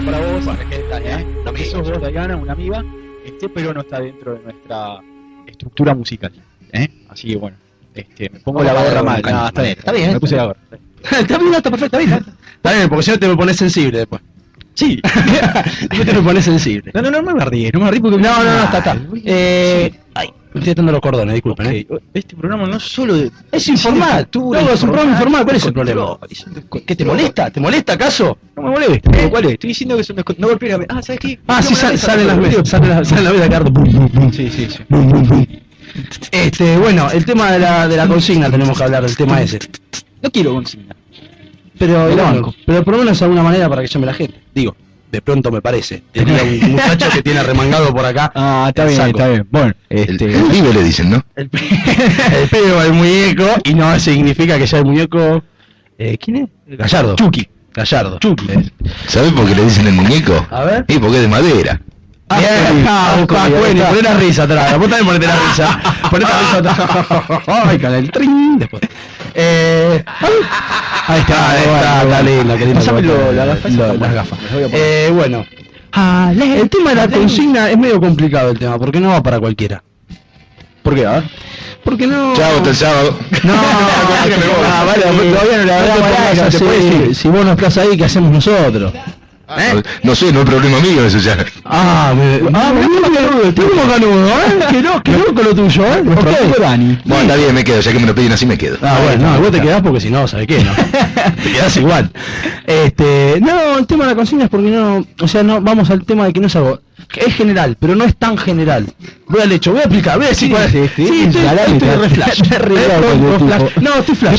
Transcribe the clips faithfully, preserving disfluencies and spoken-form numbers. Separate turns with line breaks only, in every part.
para vos,
Bueno, ¿qué tal,
¿eh?
eh?
Porque sos vos, Diana, una amiga, este, pero no está dentro de nuestra estructura musical, ¿eh? Así que bueno, este, me pongo
Vamos
la
a
gorra
poner
mal.
un caño.
No, está bien,
Está bien,
me
está
puse
bien.
la gorra.
Está bien, está perfecto, está bien. Está bien, porque si no te me pones sensible después.
Sí.
Después te me pones sensible.
No, no, no me ríes, no me ríes porque...
No, no, no, está, está.
Ay,
Eh, ay, me estoy atando los cordones, disculpen, eh.
ok, este programa no es solo de...
Es informal,
tú
no, es un programa informal, ¿cuál es el problema? ¿Qué te molesta? ¿Te molesta acaso?
No me molesta, ¿eh? ¿Cuál es? Estoy diciendo que es un descontrol. No golpees la mesa. Ah, ¿sabes qué?
Ah, sí,
Golpeame la
sale,
mesa,
salen las
no,
mesas, salen las sale la mesa, Carlos. Bum, bum, bum.
Sí, sí, sí.
Bum, bum, bum. Este, bueno, el tema de la, de la consigna tenemos que hablar, del tema ese.
No quiero consigna.
Pero,
Me
bueno,
banco.
pero por lo menos alguna manera para que llame la gente. Digo, de pronto me parece. Tenía un muchacho que tiene remangado por acá.
Ah, está
el
bien,
saco.
está bien. Bueno,
El,
este...
el pibe le dicen, ¿no?
El, pi- el pibe o el muñeco, y no significa que ya el muñeco... Eh, ¿Quién es? Gallardo.
Chucky.
Gallardo.
Chucky.
Eh,
¿Sabes por qué le dicen el muñeco?
A ver.
Sí, porque es de madera.
Ah,
Bien.
ah,
Ah,
buscá,
bien,
bueno,
está.
poné la risa atrás, vos también ponete la risa, ponete la risa atrás, ay, con el trin, después. Eh, ahí está, ahí está, está lindo, qué lindo.
Pásame
que
lo-
vos-
la gafa esa,
lo-
por
las
favor.
gafas.
Me las voy a poner.
Eh, bueno, el tema de la consigna es medio complicado el tema, porque no va para cualquiera.
¿Por qué? A ver.
Porque no...
Chao, hasta el sábado.
No,
que me voy.
ah, vale,
Sí,
todavía no le
no te
hablamos
pongas
nada,
así,
se puede
sí.
decir, si vos no estás ahí, ¿qué hacemos nosotros?
Ah, no, no sé, no es problema mío eso ya.
Ah, me, ah, me gusta canudo, estoy como canudo, ¿eh? Qué loco, qué loco lo tuyo, ¿eh? ¿Por
Nuestro
qué?
amigo Dani.
Bueno, está bien, me quedo, ya que me lo piden así me quedo.
Ah, bueno, no, vos te quedás porque si no, ¿sabes qué? No? Te quedás igual. Este, no, el tema de la consigna es porque no, o sea, no, vamos al tema de que no es algo, que es general, pero no es tan general. Voy al hecho, voy a explicar, voy a decir
Sí,
cuál es.
sí, sí,
sí, estoy,
salame,
estoy
te-
re flash.
te re
Eh,
loco,
pro-
el
pro- flash.
tipo.
No, estoy flash.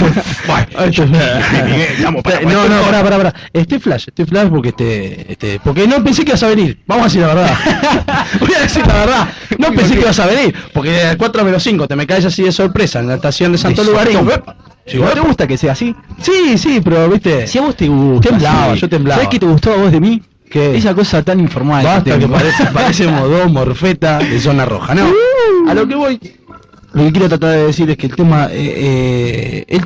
Vamos, para, para,
No,
para.
no, pará, pará, pará. Estoy flash, estoy flash porque este, este, porque no pensé que ibas a venir. Vamos a decir la verdad. Voy a decir la verdad. No pensé que ibas a venir, porque a cuatro menos cinco te me caes así de sorpresa en la estación de Santo
De
Lugarín.
sorpresa.
Sí,
¿No te gusta que sea así?
Sí, sí, pero viste.
Si a vos te gusta.
Temblaba,
sí.
yo temblaba.
¿Sabés qué te gustó a vos de mí?
¿Qué?
Esa cosa tan informal.
Basta que
tengo.
parece, parece modó morfeta de zona roja, ¿no? A lo que voy, lo que quiero tratar de decir es que el tema, eh, eh, el